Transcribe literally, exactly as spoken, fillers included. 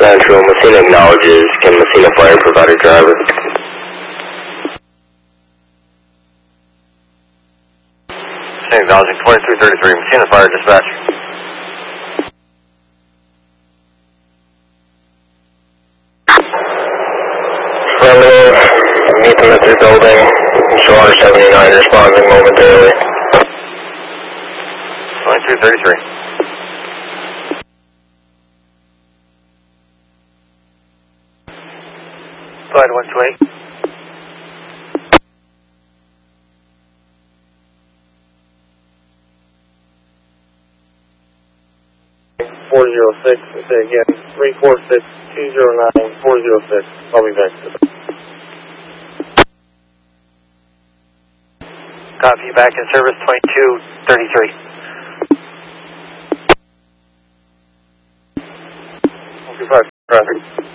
Central, Messina acknowledges. Can Messina Fire provide a driver? Acknowledging twenty-three thirty-three, Messina Fire dispatch. Affirmative, meet them at their building. Solar seventy-nine responding momentarily. twenty-three thirty-three. Flight one two eight. four zero six, say again, three four six two zero nine four zero six. I'll be back to that. Copy, back in service twenty-two thirty-three. Goodbye, traffic.